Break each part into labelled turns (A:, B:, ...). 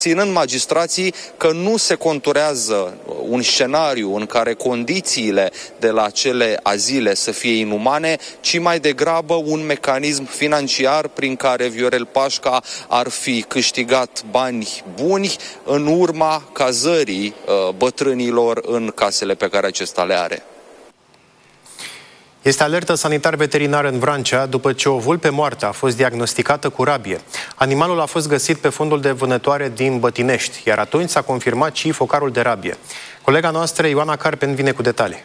A: ținând magistrații că nu se conturează un scenariu în care condițiile de la acele azile să fie inumane, ci mai degrabă un mecanism financiar prin care Viorel Pașca ar fi câștigat bani buni în urma cazării bătrânilor în casele pe care acesta le are.
B: Este alertă sanitar-veterinar în Vrancea după ce o vulpe moartă a fost diagnosticată cu rabie. Animalul a fost găsit pe fundul de vânătoare din Bătinești, iar atunci s-a confirmat și focarul de rabie. Colega noastră, Ioana Carpen, vine cu detalii.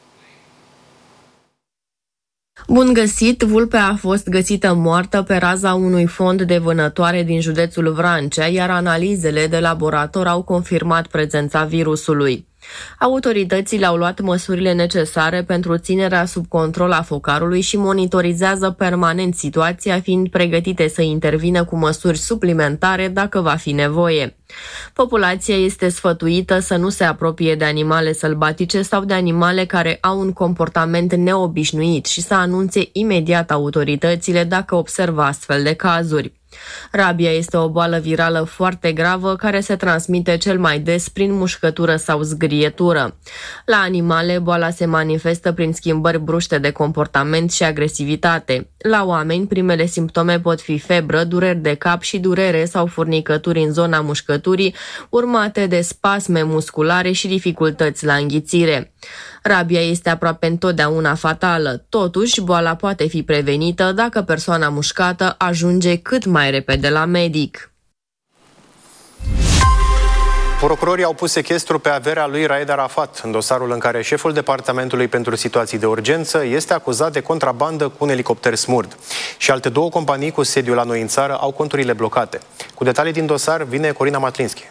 C: Bun găsit! Vulpea a fost găsită moartă pe raza unui fond de vânătoare din județul Vrancea, iar analizele de laborator au confirmat prezența virusului. Autoritățile au luat măsurile necesare pentru ținerea sub control a focarului și monitorizează permanent situația, fiind pregătite să intervină cu măsuri suplimentare dacă va fi nevoie. Populația este sfătuită să nu se apropie de animale sălbatice sau de animale care au un comportament neobișnuit și să anunțe imediat autoritățile dacă observă astfel de cazuri. Rabia este o boală virală foarte gravă care se transmite cel mai des prin mușcătură sau zgrietură. La animale, boala se manifestă prin schimbări bruște de comportament și agresivitate. La oameni, primele simptome pot fi febră, dureri de cap și durere sau furnicături în zona mușcăturii, urmate de spasme musculare și dificultăți la înghițire. Rabia este aproape întotdeauna fatală, totuși boala poate fi prevenită dacă persoana mușcată ajunge cât mai repede la medic.
B: Procurorii au pus sechestru pe averea lui Raed Arafat, în dosarul în care șeful Departamentului pentru Situații de Urgență este acuzat de contrabandă cu un elicopter Smurd. Și alte două companii cu sediul la noi în țară au conturile blocate. Cu detalii din dosar vine Corina Matlinski.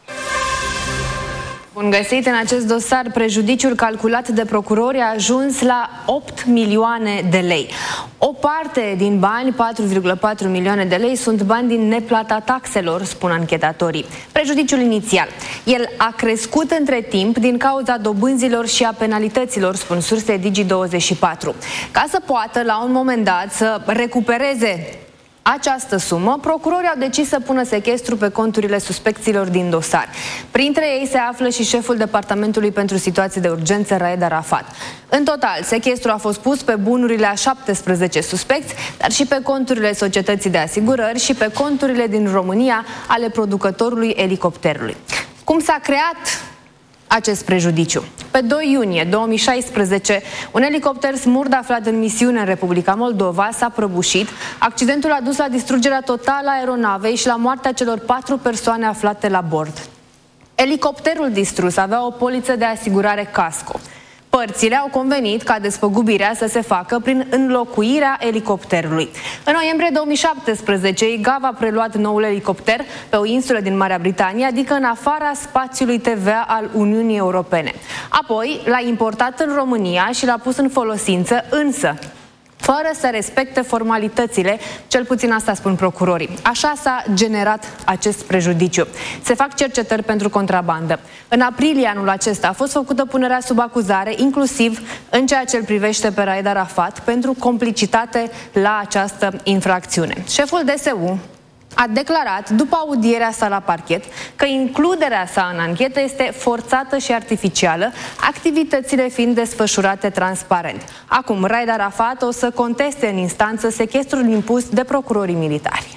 D: Bun găsit! În acest dosar, prejudiciul calculat de procurori a ajuns la 8 milioane de lei. O parte din bani, 4,4 milioane de lei, sunt bani din neplata taxelor, spun anchetatorii. Prejudiciul inițial. El a crescut între timp din cauza dobânzilor și a penalităților, spun surse Digi24. Ca să poată, la un moment dat, să recupereze această sumă, procurorii au decis să pună sechestru pe conturile suspecților din dosar. Printre ei se află și șeful Departamentului pentru Situații de Urgență, Raed Arafat. În total, sechestru a fost pus pe bunurile a 17 suspecți, dar și pe conturile Societății de Asigurări și pe conturile din România ale producătorului elicopterului. Cum s-a creat acest prejudiciu? Pe 2 iunie 2016, un elicopter Smurd aflat în misiune în Republica Moldova s-a prăbușit. Accidentul a dus la distrugerea totală a aeronavei și la moartea celor 4 persoane aflate la bord. Elicopterul distrus avea o poliță de asigurare casco. Părțile au convenit ca despăgubirea să se facă prin înlocuirea elicopterului. În noiembrie 2017, IGAV a preluat noul elicopter pe o insulă din Marea Britanie, adică în afara spațiului TVA al Uniunii Europene. Apoi l-a importat în România și l-a pus în folosință, însă fără să respecte formalitățile, cel puțin asta spun procurorii. Așa s-a generat acest prejudiciu. Se fac cercetări pentru contrabandă. În aprilie anul acesta a fost făcută punerea sub acuzare, inclusiv în ceea ce îl privește pe Raed Arafat, pentru complicitate la această infracțiune. Șeful DSU a declarat, după audierea sa la parchet, că includerea sa în anchetă este forțată și artificială, activitățile fiind desfășurate transparent. Acum, Raed Arafat o să conteste în instanță sechestrul impus de procurorii militari.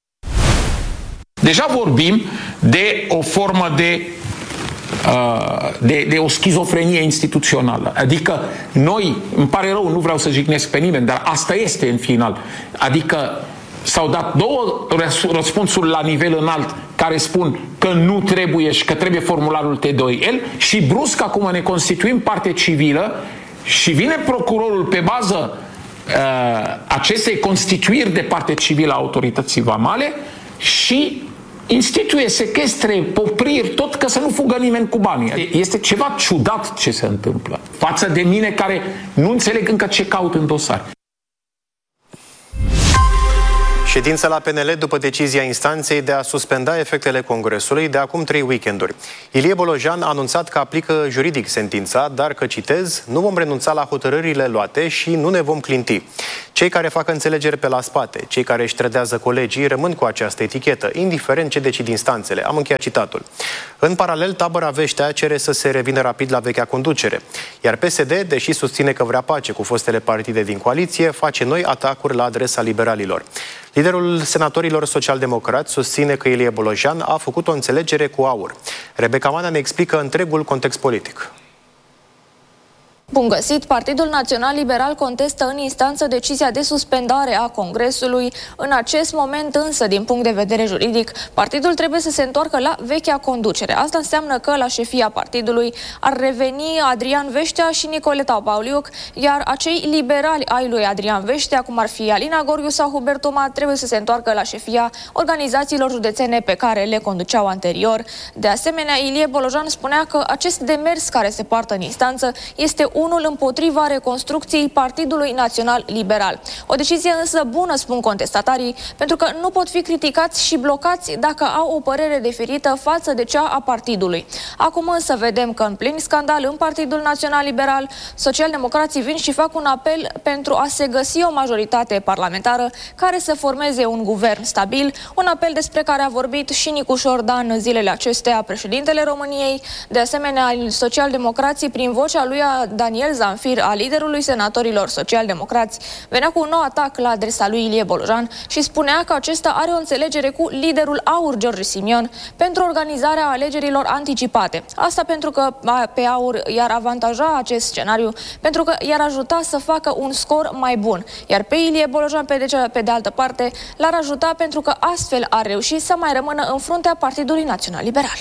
E: Deja vorbim de o formă de o schizofrenie instituțională. Adică noi, îmi pare rău, nu vreau să jignesc pe nimeni, dar asta este în final. Adică s-au dat două răspunsuri la nivel înalt care spun că nu trebuie și că trebuie formularul T2L și brusc acum ne constituim parte civilă și vine procurorul pe bază acestei constituiri de parte civilă a autorității vamale și instituie sechestre, popriri, tot ca să nu fugă nimeni cu banii. Este ceva ciudat ce se întâmplă față de mine care nu înțeleg încă ce caut în dosar.
B: Ședința la PNL după decizia instanței de a suspenda efectele Congresului de acum 3 weekenduri. Ilie Bolojan a anunțat că aplică juridic sentința, dar că, citez, nu vom renunța la hotărârile luate și nu ne vom clinti. Cei care fac înțelegeri pe la spate, cei care își trădează colegii, rămân cu această etichetă, indiferent ce decid instanțele. Am încheiat citatul. În paralel, tabăra Veștea cere să se revină rapid la vechea conducere. Iar PSD, deși susține că vrea pace cu fostele partide din coaliție, face noi atacuri la adresa liberalilor. Liderul senatorilor social-democrați susține că Ilie Bolojan a făcut o înțelegere cu AUR. Rebecca Manea ne explică întregul context politic.
F: Bun găsit! Partidul Național Liberal contestă în instanță decizia de suspendare a Congresului. În acest moment însă, din punct de vedere juridic, partidul trebuie să se întoarcă la vechea conducere. Asta înseamnă că la șefia partidului ar reveni Adrian Veștea și Nicoleta Pauliuc, iar acei liberali ai lui Adrian Veștea, cum ar fi Alina Gorghiu sau Hubert Toma, trebuie să se întoarcă la șefia organizațiilor județene pe care le conduceau anterior. De asemenea, Ilie Bolojan spunea că acest demers care se poartă în instanță este unul împotriva reconstrucției Partidului Național Liberal. O decizie însă bună, spun contestatarii, pentru că nu pot fi criticați și blocați dacă au o părere diferită față de cea a partidului. Acum însă vedem că în plin scandal în Partidul Național Liberal, socialdemocrații vin și fac un apel pentru a se găsi o majoritate parlamentară care să formeze un guvern stabil, un apel despre care a vorbit și Nicușor Dan în zilele acestea, președintele României. De asemenea, socialdemocrații, prin vocea lui Daniel Zamfir, a liderului senatorilor social-democrați, venea cu un nou atac la adresa lui Ilie Bolojan și spunea că acesta are o înțelegere cu liderul AUR, George Simion, pentru organizarea alegerilor anticipate. Asta pentru că pe AUR i-ar avantaja acest scenariu, pentru că i-ar ajuta să facă un scor mai bun. Iar pe Ilie Bolojan, pe de altă parte, l-ar ajuta pentru că astfel ar reuși să mai rămână în fruntea Partidului Național Liberal.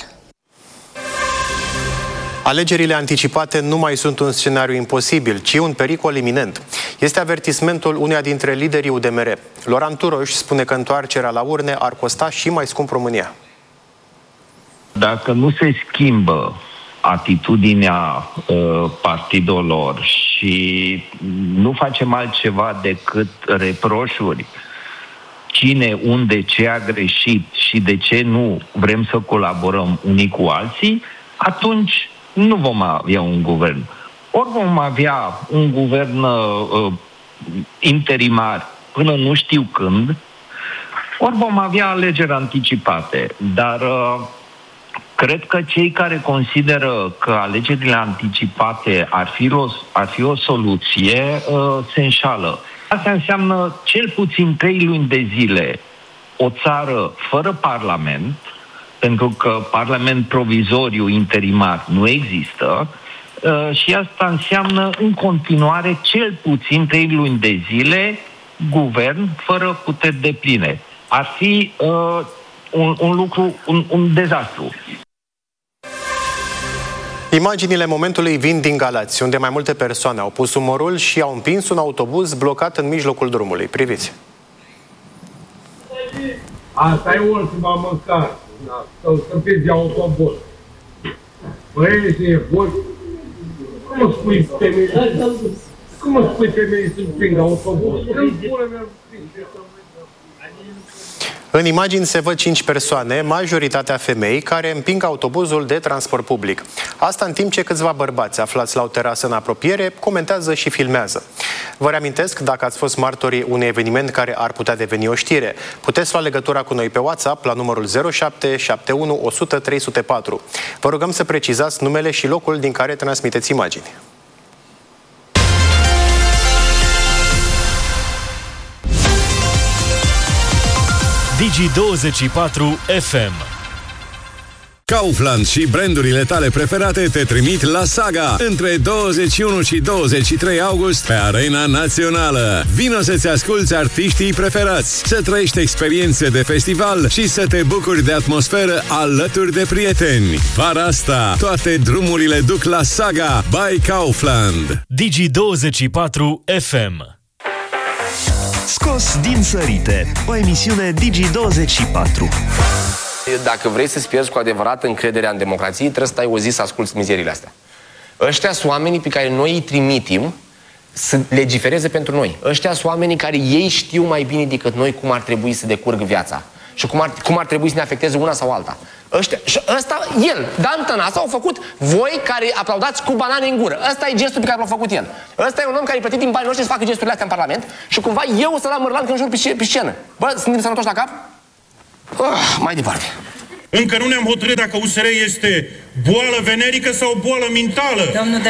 B: Alegerile anticipate nu mai sunt un scenariu imposibil, ci un pericol iminent. Este avertismentul uneia dintre liderii UDMR. Loran Turoș spune că întoarcerea la urne ar costa și mai scump România.
G: Dacă nu se schimbă atitudinea partidelor și nu facem altceva decât reproșuri, cine, unde, ce a greșit și de ce nu vrem să colaborăm unii cu alții, atunci nu vom avea un guvern. Ori vom avea un guvern interimar până nu știu când, ori vom avea alegeri anticipate. Dar cred că cei care consideră că alegerile anticipate ar fi o soluție se înșală. Asta înseamnă cel puțin 3 luni de zile o țară fără parlament, pentru că parlament provizoriu interimar nu există, și asta înseamnă în continuare cel puțin 3 luni de zile guvern fără puteri depline. Ar fi un lucru, un dezastru.
B: Imaginile momentului vin din Galați, unde mai multe persoane au pus umorul și au împins un autobuz blocat în mijlocul drumului. Priviți!
H: Asta e ultima mâncare. Să fiți de autobuz. Băieți, e bun. Cum spui femeii să împingă autobuz?
B: În imagini se văd 5 persoane, majoritatea femei, care împing autobuzul de transport public. Asta în timp ce câțiva bărbați aflați la o terasă în apropiere comentează și filmează. Vă reamintesc, dacă ați fost martorii unui eveniment care ar putea deveni o știre, puteți lua legătura cu noi pe WhatsApp la numărul 0771 100 304. Vă rugăm să precizați numele și locul din care transmiteți imagini.
I: Digi24 FM. Kaufland și brandurile tale preferate te trimit la Saga între 21 și 23 august pe Arena Națională. Vino să-ți asculți artiștii preferați, să trăiești experiențe de festival și să te bucuri de atmosferă alături de prieteni. Vara asta, toate drumurile duc la Saga by Kaufland. Digi24 FM.
J: Scos din sărite, o emisiune Digi24.
K: Dacă vrei să-ți pierzi cu adevărat încrederea în democrație, trebuie să stai o zi să asculți mizeriile astea. Ăștia sunt oamenii pe care noi îi trimitem să legifereze pentru noi. Ăștia sunt oamenii care ei știu mai bine decât noi cum ar trebui să decurgă viața și cum ar trebui să ne afecteze una sau alta. Și ăsta, el, Dan Tănase, au făcut voi care aplaudați cu banane în gură. Ăsta e gestul pe care l-a făcut el. Ăsta e un om care e plătit din banii noștri să facă gesturile astea în Parlament și cumva eu să-l amărlan când jur pe scenă. Bă, suntem sănătoși la cap? Mai departe.
L: Încă nu ne-am hotărât dacă USR este boală venerică sau boală mentală.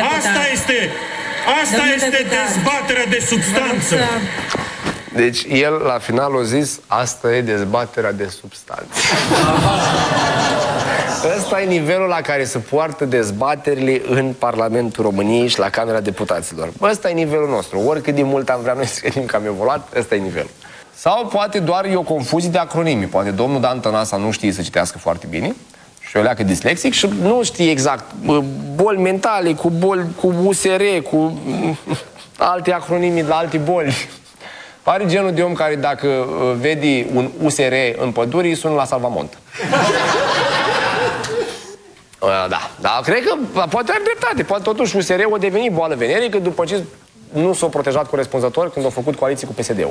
L: Asta este dezbaterea de substanță.
K: Deci el la final a zis, asta e dezbaterea de substanță. Ăsta e nivelul la care se poartă dezbaterile în Parlamentul României și la Camera Deputaților. Ăsta e nivelul nostru. Oricât de mult am vrea noi să credem că am evoluat, ăsta e nivelul. Sau poate doar e o confuzie de acronimi. Poate domnul Dan Tănase nu știe să citească foarte bine și o leacă dislexic și nu știe exact boli mentale, cu USR, cu alte acronimi de alte boli. Pare genul de om care dacă vede un USR în pădure, îi sună la salvamont. Da, cred că poate are dreptate. Poate totuși USR-ul a devenit boală venerică după ce nu s-a protejat corespunzător când a făcut coaliții cu PSD-ul.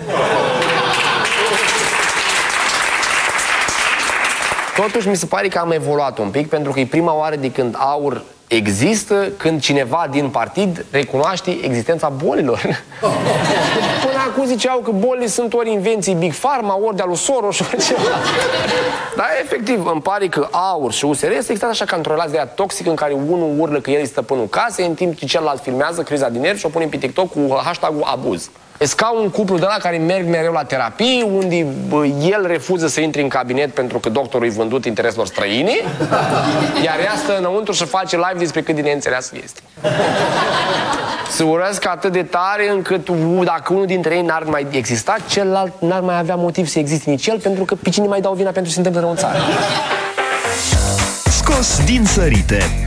K: Totuși mi se pare că am evoluat un pic, pentru că e prima oară de când AUR există, când cineva din partid recunoaște existența bolilor. Până acum ziceau că bolile sunt ori invenții Big Pharma, ori de-a lui Soros, ori ceva. Dar efectiv, îmi pare că AUR și USR este exact așa ca într-o relație de aia toxică în care unul urlă că el e stăpânul casei, în timp ce celălalt filmează criza din nervi și o pune pe TikTok cu hashtag-ul abuz. E ca un cuplu de ăla care merg mereu la terapie, unde el refuză să intre în cabinet pentru că doctorul i-a vândut intereselor străine, iar ea stă înăuntru și face live despre cât de neînțeleasă este. Se urăsc atât de tare încât dacă unul dintre ei n-ar mai exista, celălalt n-ar mai avea motiv să existe nici el, pentru că pe cine mai dau vina pentru ce se întâmplă rău în țară.
J: Scos din sărite.